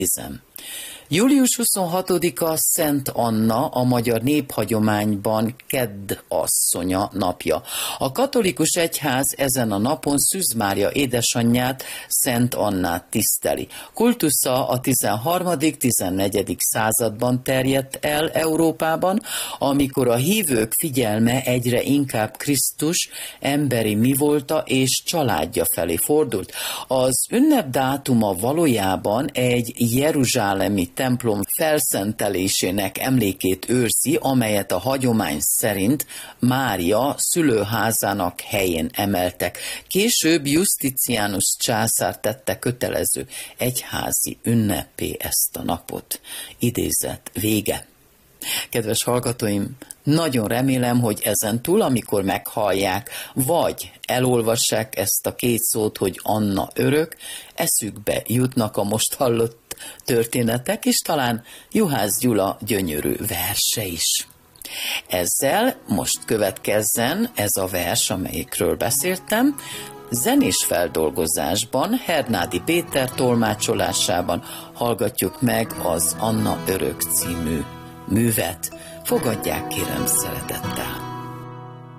Július 26-a Szent Anna, a magyar néphagyományban Kedd asszonya napja. A katolikus egyház ezen a napon Szűz Mária édesanyját, Szent Annát tiszteli. Kultusza a 13.-14. században terjedt el Európában, amikor a hívők figyelme egyre inkább Krisztus emberi mivolta és családja felé fordult. Az ünnep dátuma valójában egy jeruzsálemi templom felszentelésének emlékét őrzi, amelyet a hagyomány szerint Mária szülőházának helyén emeltek. Később Justitianus császár tette kötelező egyházi ünnepé ezt a napot. Idézet vége. Kedves hallgatóim, nagyon remélem, hogy ezentúl, amikor meghallják, vagy elolvassák ezt a két szót, hogy Anna örök, eszükbe jutnak a most hallott történetek, és talán Juhász Gyula gyönyörű verse is. Ezzel most következzen ez a vers, amelyikről beszéltem, zenés feldolgozásban, Hernádi Péter tolmácsolásában hallgatjuk meg az Anna örök című művet. Fogadják kérem szeretettel!